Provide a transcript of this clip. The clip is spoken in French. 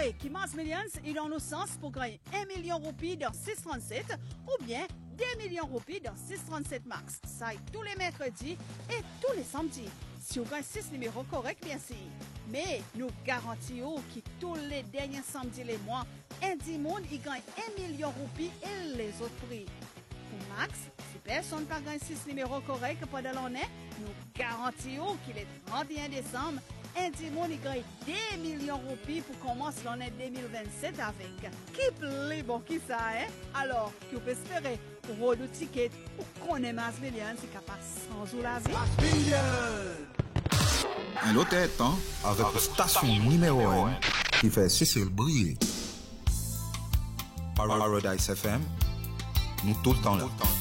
espérer que Mars Millions est dans nos sens pour gagner 1 million de roupies dans 637 ou bien 2 millions de roupies dans 637 Max. Ça est tous les mercredis et tous les samedis. Si vous gagnez 6 numéros corrects, bien sûr. Mais nous garantissons que tous les derniers samedis les mois, un monde il gagne 1 million de roupies et les autres prix. Pour Max, si personne n'a gagné 6 numéros corrects pendant l'année, nous garantissons qu'il est 31 décembre, un monde il gagne 2 millions de roupies pour commencer l'année 2027 avec. Qui plaît bon qui ça, hein? Alors, que vous pouvez espérer pour vos tickets pour qu'on ait Mars Millions, c'est capable sans ou la vie. Un autre temps avec la station numéro 1 qui fait Cécile briller. Paradise FM, nous tout le temps là.